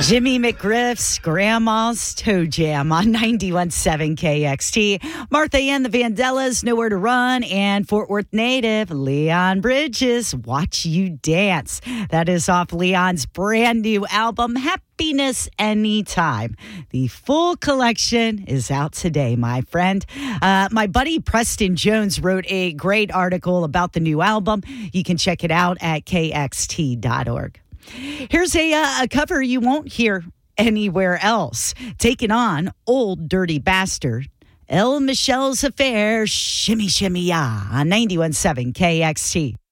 Jimmy McGriff's Grandma's Toe Jam on 91.7 KXT. Martha and the Vandellas, Nowhere to Run, and Fort Worth native Leon Bridges, Watch You Dance. That is off Leon's brand new album, Happiness Anytime. The full collection is out today, my friend. My buddy Preston Jones wrote a great article about the new album. You can check it out at kxt.org. Here's a cover you won't hear anywhere else. Taking on Old Dirty Bastard, El Michelle's Affair, Shimmy Shimmy Ya on 91.7 KXT.